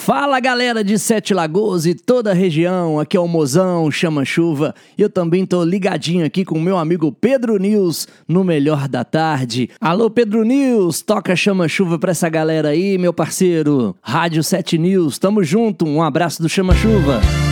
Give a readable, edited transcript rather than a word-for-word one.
Fala galera de Sete Lagoas e toda a região, aqui é o Mozão, Chama Chuva, e eu também tô ligadinho aqui com o meu amigo Pedro News no Melhor da Tarde. Alô Pedro News, toca Chama Chuva pra essa galera aí, meu parceiro. Rádio 7 News, tamo junto, um abraço do Chama Chuva.